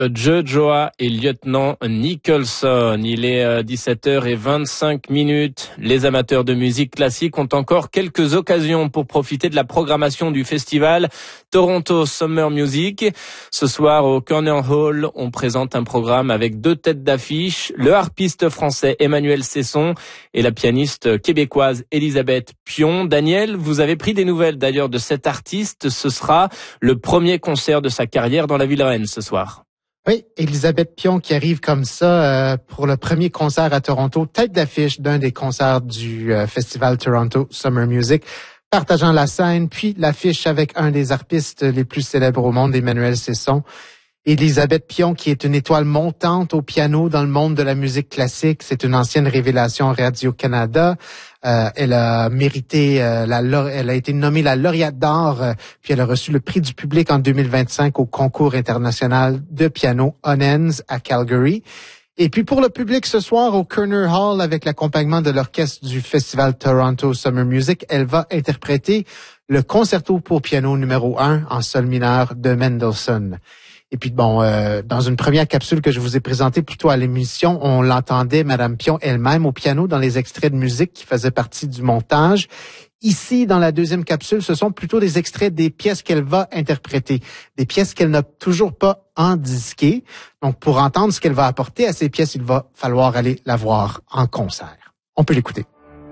Joe Joa et lieutenant Nicholson. Il est 17h25. Les amateurs de musique classique ont encore quelques occasions pour profiter de la programmation du festival Toronto Summer Music. Ce soir au Corner Hall, on présente un programme avec deux têtes d'affiche, le harpiste français Emmanuel Cesson et la pianiste québécoise Elisabeth Pion. Daniel, vous avez pris des nouvelles d'ailleurs de cet artiste. Ce sera le premier concert de sa carrière dans la ville reine ce soir. Oui, Elisabeth Pion qui arrive comme ça pour le premier concert à Toronto, tête d'affiche d'un des concerts du festival Toronto Summer Music, partageant la scène, puis l'affiche avec un des harpistes les plus célèbres au monde, Emmanuel Cesson. Elisabeth Pion, qui est une étoile montante au piano dans le monde de la musique classique. C'est une ancienne révélation Radio-Canada. Elle a mérité, elle a été nommée la lauréate d'or, puis elle a reçu le prix du public en 2025 au concours international de piano Onens à Calgary. Et puis pour le public ce soir au Corner Hall avec l'accompagnement de l'orchestre du festival Toronto Summer Music, elle va interpréter le concerto pour piano numéro 1 en sol mineur de Mendelssohn. Et puis dans une première capsule que je vous ai présentée plus tôt à l'émission, on l'entendait, Madame Pion elle-même au piano dans les extraits de musique qui faisaient partie du montage. Ici, dans la deuxième capsule, ce sont plutôt des extraits des pièces qu'elle va interpréter, des pièces qu'elle n'a toujours pas endisquées. Donc, pour entendre ce qu'elle va apporter à ces pièces, il va falloir aller la voir en concert. On peut l'écouter.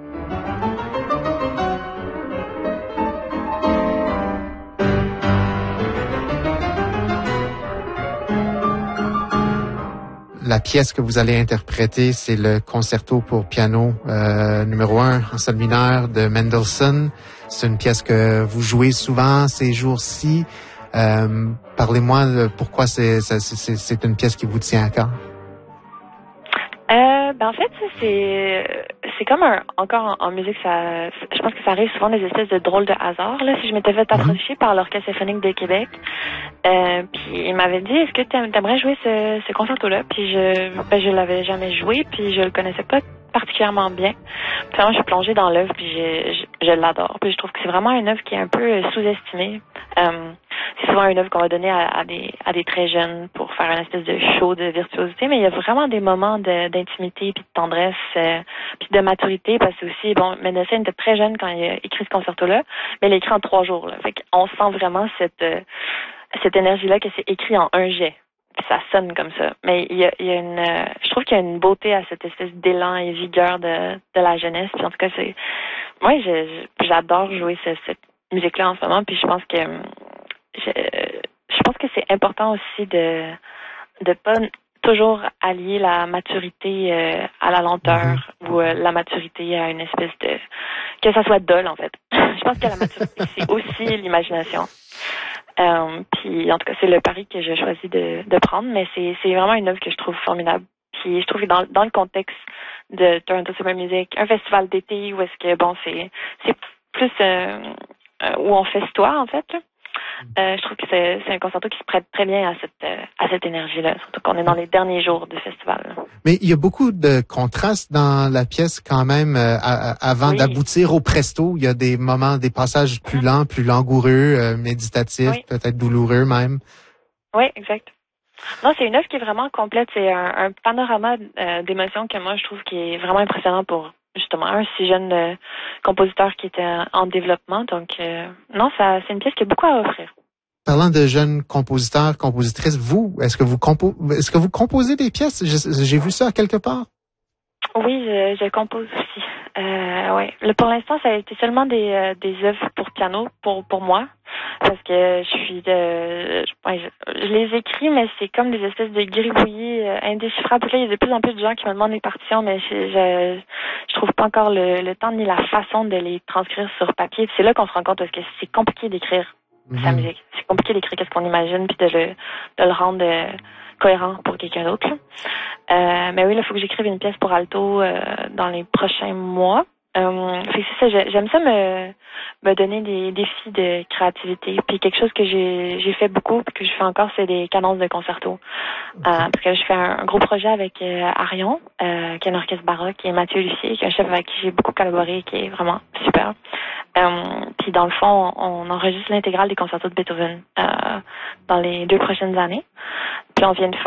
La pièce que vous allez interpréter, c'est le concerto pour piano numéro 1 en sol mineur de Mendelssohn. C'est une pièce que vous jouez souvent ces jours-ci. Parlez-moi de pourquoi c'est une pièce qui vous tient à cœur. En fait, c'est comme encore en musique, je pense que ça arrive souvent des espèces de drôles de hasard. Là, si je m'étais fait approcher par l'Orchestre symphonique de Québec, puis il m'avait dit, est-ce que t'aimerais jouer ce concerto-là? Puis je l'avais jamais joué, puis je le connaissais pas particulièrement bien. Finalement, je suis plongée dans l'œuvre, puis je l'adore. Puis je trouve que c'est vraiment une œuvre qui est un peu sous-estimée. C'est souvent une œuvre qu'on va donner à des très jeunes pour faire une espèce de show de virtuosité, mais il y a vraiment des moments d'intimité, puis de tendresse, puis de maturité, parce que aussi, Mendelssohn était très jeune quand il a écrit ce concerto-là, mais il l'a écrit en 3 jours, là. Fait qu'on sent vraiment cette énergie-là que c'est écrit en un jet. Puis ça sonne comme ça. Mais je trouve qu'il y a une beauté à cette espèce d'élan et vigueur de la jeunesse. Puis en tout cas, moi, j'adore jouer cette musique-là en ce moment. Puis je pense que c'est important aussi de pas toujours allier la maturité à la lenteur ou la maturité à une espèce que ça soit dol en fait. Je pense que la maturité c'est aussi l'imagination. Puis en tout cas c'est le pari que j'ai choisi de prendre, mais c'est vraiment une œuvre que je trouve formidable. Puis je trouve que dans le contexte de Toronto Summer Music, un festival d'été où est-ce que c'est plus où on festoie en fait. Je trouve que c'est un concerto qui se prête très bien à cette énergie-là, surtout qu'on est dans les derniers jours du festival. Mais il y a beaucoup de contrastes dans la pièce quand même avant d'aboutir au presto. Il y a des moments, des passages plus lents, plus langoureux, méditatifs, peut-être douloureux même. Oui, exact. Non, c'est une œuvre qui est vraiment complète. C'est un panorama d'émotions que moi je trouve qui est vraiment impressionnant pour justement un si jeune compositeur qui était en développement. Donc non, c'est une pièce qui a beaucoup à offrir. Parlant de jeunes compositeurs, compositrices, est-ce que vous composez des pièces? J'ai vu ça quelque part. Oui, je compose aussi. Oui. Pour l'instant, ça a été seulement des œuvres pour piano pour moi. Parce que je les écris, mais c'est comme des espèces de gribouillis indéchiffrables. Là, il y a de plus en plus de gens qui me demandent des partitions, mais je trouve pas encore le temps ni la façon de les transcrire sur papier. Puis c'est là qu'on se rend compte parce que c'est compliqué d'écrire sa musique. C'est compliqué d'écrire qu'est-ce qu'on imagine puis de le rendre cohérent pour quelqu'un d'autre. Mais oui, là, il faut que j'écrive une pièce pour alto dans les prochains mois. C'est ça, j'aime ça me donner des défis de créativité. Puis quelque chose que j'ai fait beaucoup puis que je fais encore, c'est des cadences de concerto. Parce que je fais un gros projet avec Arion, qui est un orchestre baroque, et Mathieu Lucier, qui est un chef avec qui j'ai beaucoup collaboré, qui est vraiment super. Puis dans le fond, on enregistre l'intégrale des concertos de Beethoven dans les 2 prochaines années. Puis on vient de faire